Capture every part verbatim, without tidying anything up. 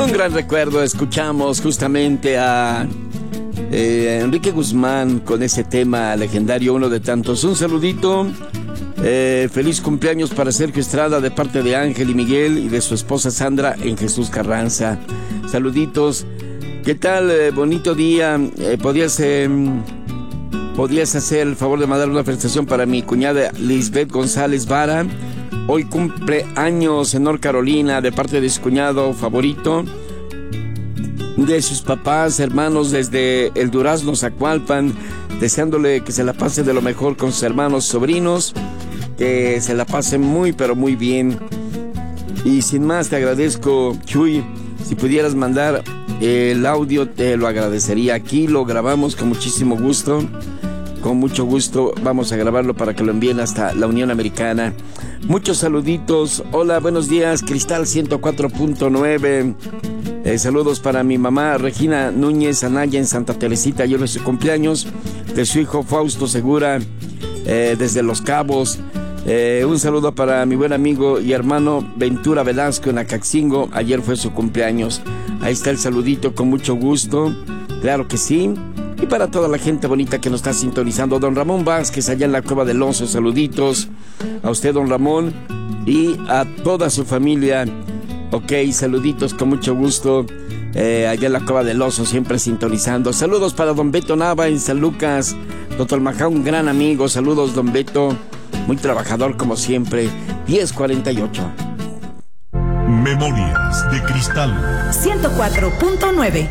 Un gran recuerdo, escuchamos justamente a eh, Enrique Guzmán con ese tema legendario, uno de tantos. Un saludito, eh, feliz cumpleaños para Sergio Estrada de parte de Ángel y Miguel y de su esposa Sandra en Jesús Carranza. Saluditos, ¿qué tal? Eh, bonito día, eh, podías... Eh, ¿Podrías hacer el favor de mandar una felicitación para mi cuñada Lisbeth González Vara? Hoy cumple años en North Carolina de parte de su cuñado favorito, de sus papás, hermanos desde el Durazno, Zacualpan, deseándole que se la pase de lo mejor con sus hermanos, sobrinos, que se la pase muy pero muy bien. Y sin más, te agradezco, Chuy, si pudieras mandar el audio te lo agradecería. Aquí lo grabamos con muchísimo gusto. Con mucho gusto vamos a grabarlo para que lo envíen hasta la Unión Americana. Muchos saluditos. Hola, buenos días, Cristal ciento cuatro punto nueve. Eh, saludos para mi mamá Regina Núñez Anaya en Santa Teresita. Yo es su cumpleaños de su hijo Fausto Segura eh, desde Los Cabos. Eh, un saludo para mi buen amigo y hermano Ventura Velasco en Acaxingo. Ayer fue su cumpleaños. Ahí está el saludito, con mucho gusto. Claro que sí. Y para toda la gente bonita que nos está sintonizando, don Ramón Vázquez allá en la Cueva del Oso, saluditos a usted, don Ramón, y a toda su familia. Ok, saluditos con mucho gusto eh, allá en la Cueva del Oso, siempre sintonizando. Saludos para don Beto Nava en San Lucas, doctor Majá, un gran amigo. Saludos, don Beto, muy trabajador como siempre. diez cuarenta y ocho. Memorias de Cristal ciento cuatro punto nueve.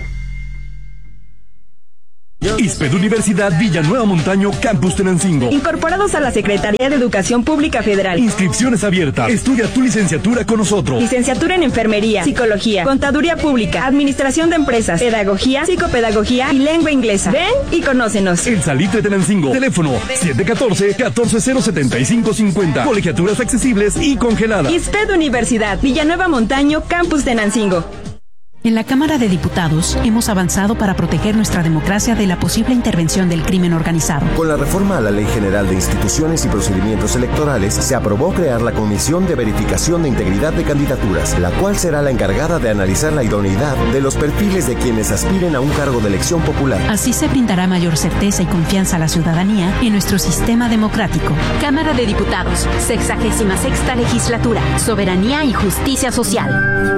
ISPED Universidad Villanueva Montaño, Campus Tenancingo. Incorporados a la Secretaría de Educación Pública Federal. Inscripciones abiertas. Estudia tu licenciatura con nosotros. Licenciatura en Enfermería, Psicología, Contaduría Pública, Administración de Empresas, Pedagogía, Psicopedagogía y Lengua Inglesa. Ven y conócenos. El Salitre Tenancingo. Teléfono siete uno cuatro, uno cuatro cero, siete cinco cinco cero. Colegiaturas accesibles y congeladas. ISPED Universidad Villanueva Montaño, Campus Tenancingo. En la Cámara de Diputados hemos avanzado para proteger nuestra democracia de la posible intervención del crimen organizado. Con la reforma a la Ley General de Instituciones y Procedimientos Electorales, se aprobó crear la Comisión de Verificación de Integridad de Candidaturas, la cual será la encargada de analizar la idoneidad de los perfiles de quienes aspiren a un cargo de elección popular. Así se brindará mayor certeza y confianza a la ciudadanía en nuestro sistema democrático. Cámara de Diputados, sexagésima sexta legislatura, soberanía y justicia social.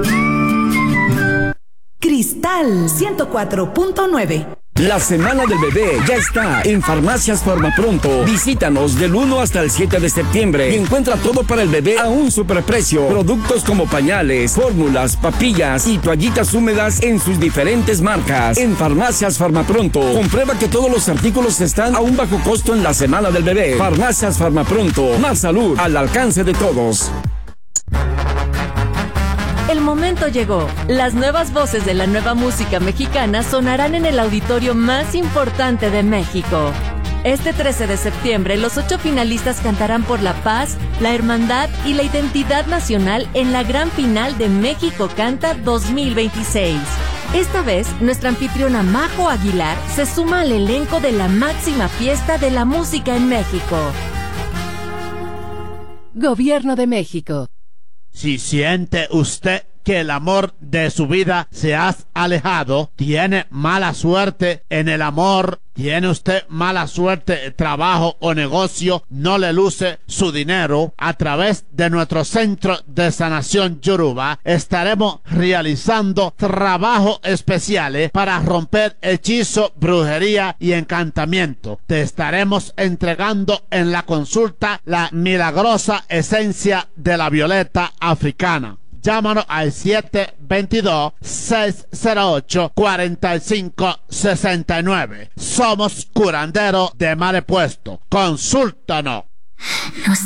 Cristal ciento cuatro punto nueve. La Semana del Bebé ya está en Farmacias Farmapronto. Visítanos del uno hasta el siete de septiembre y encuentra todo para el bebé a un superprecio. Productos como pañales, fórmulas, papillas y toallitas húmedas en sus diferentes marcas. En Farmacias Farmapronto, comprueba que todos los artículos están a un bajo costo en la Semana del Bebé. Farmacias Farmapronto, más salud al alcance de todos. El momento llegó. Las nuevas voces de la nueva música mexicana sonarán en el auditorio más importante de México. Este trece de septiembre, los ocho finalistas cantarán por la paz, la hermandad y la identidad nacional en la gran final de México Canta dos mil veintiséis. Esta vez, nuestra anfitriona Majo Aguilar se suma al elenco de la máxima fiesta de la música en México. Gobierno de México. Si siente usted que el amor de su vida se ha alejado, tiene mala suerte en el amor, tiene usted mala suerte en trabajo o negocio, no le luce su dinero, a través de nuestro centro de sanación Yoruba estaremos realizando trabajos especiales para romper hechizo, brujería y encantamiento. Te estaremos entregando en la consulta la milagrosa esencia de la violeta africana. Llámanos al siete dos dos, seis cero ocho, cuatro cinco seis nueve. Somos curanderos de mal puesto. Consúltanos.